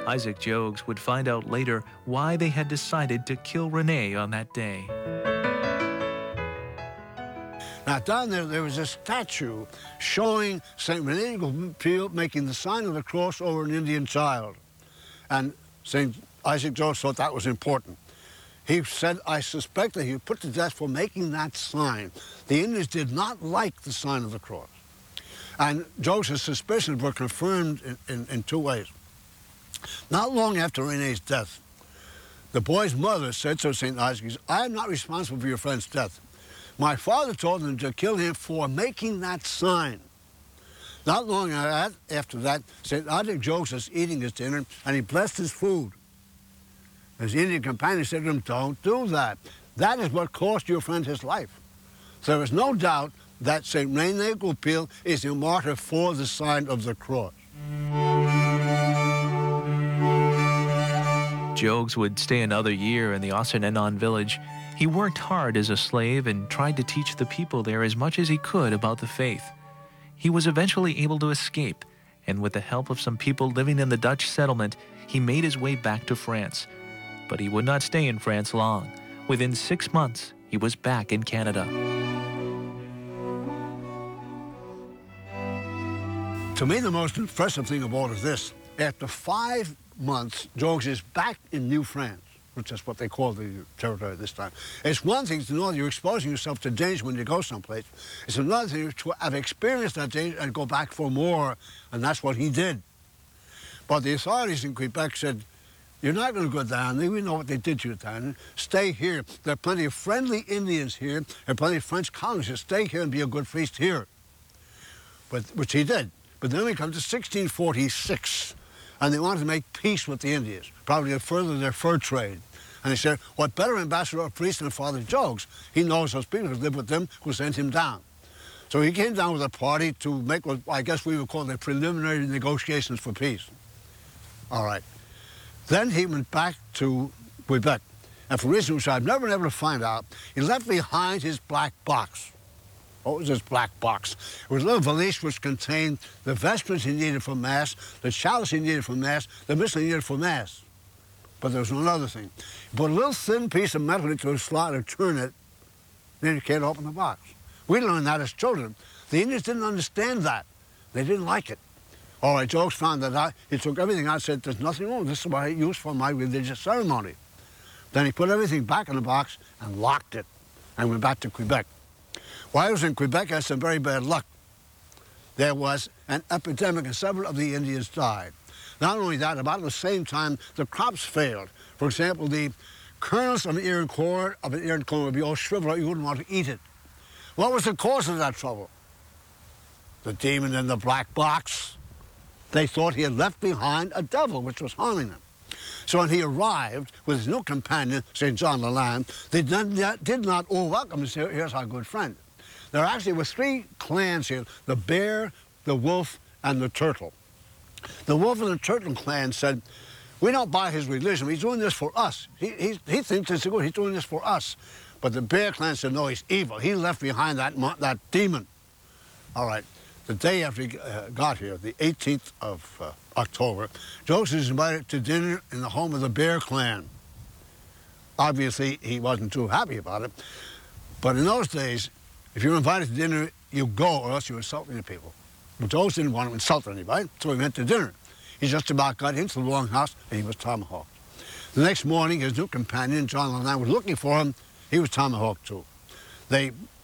Isaac Jogues would find out later why they had decided to kill Rene on that day. Now, down there was a statue showing St. Rene Goupil making the sign of the cross over an Indian child. And St. Isaac Jogues thought that was important. He said, I suspect that he was put to death for making that sign. The Indians did not like the sign of the cross. And Jogues' suspicions were confirmed in two ways. Not long after Rene's death, the boy's mother said to St. Isaac, I am not responsible for your friend's death. My father told them to kill him for making that sign. Not long after that, St. Isaac Jogues was eating his dinner, and he blessed his food. His Indian companion said to him, don't do that. That is what cost your friend his life. So there is no doubt that St. Rene Goupil is a martyr for the sign of the cross. Jogues would stay another year in the Ossernenon village. He worked hard as a slave and tried to teach the people there as much as he could about the faith. He was eventually able to escape, and with the help of some people living in the Dutch settlement, he made his way back to France. But he would not stay in France long. Within 6 months, he was back in Canada. To me, the most impressive thing of all is this. After 5 months, Jogues is back in New France, which is what they call the territory at this time. It's one thing to know that you're exposing yourself to danger when you go someplace. It's another thing to have experienced that danger and go back for more, and that's what he did. But the authorities in Quebec said, you're not going to go down there. We know what they did to you down there. Stay here. There are plenty of friendly Indians here. There are plenty of French colonists. Stay here and be a good priest here. Which he did. But then we come to 1646, and they wanted to make peace with the Indians, probably to further their fur trade. And they said, what better ambassador or priest than Father Jogues? He knows those people who live with them, who sent him down. So he came down with a party to make what I guess we would call the preliminary negotiations for peace. All right. Then he went back to Quebec. And for reasons which I've never been able to find out, he left behind his black box. What was this black box? It was a little valise which contained the vestments he needed for Mass, the chalice he needed for Mass, the missal he needed for Mass. But there was one other thing. He put a little thin piece of metal into a slot and turn it, then you can't open the box. We learned that as children. The Indians didn't understand that. They didn't like it. All right, Jogues found that out. He took everything out and said, there's nothing wrong. This is what I use for my religious ceremony. Then he put everything back in the box and locked it and went back to Quebec. While I was in Quebec, I had some very bad luck. There was an epidemic and several of the Indians died. Not only that, about the same time, the crops failed. For example, the kernels of an ear and corn would be all shriveled up. You wouldn't want to eat it. What was the cause of that trouble? The demon in the black box. They thought he had left behind a devil which was haunting them. So when he arrived with his new companion, St. John Lalande, they did not all welcome him and say, here's our good friend. There actually were 3 clans here, the bear, the wolf, and the turtle. The wolf and the turtle clan said, we don't buy his religion. He's doing this for us. He thinks it's good. He's doing this for us. But the bear clan said, no, he's evil. He left behind that demon. All right. The day after he got here, the 18th of October, Jogues was invited to dinner in the home of the Bear Clan. Obviously, he wasn't too happy about it. But in those days, if you were invited to dinner, you go, or else you were insulting the people. But Jogues didn't want to insult anybody, so he went to dinner. He just about got into the longhouse, and he was tomahawked. The next morning, his new companion, John Lalande, was looking for him. He was tomahawked, too. They